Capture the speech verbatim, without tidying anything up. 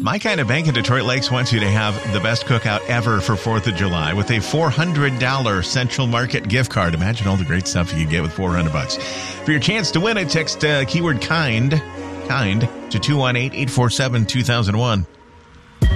My Kind of Bank in Detroit Lakes wants you to have the best cookout ever for fourth of July with a four hundred dollars Central Market gift card. Imagine all the great stuff you could get with four hundred bucks. For your chance to win it, text uh, keyword KIND, KIND, to two one eight, eight four seven, two thousand one.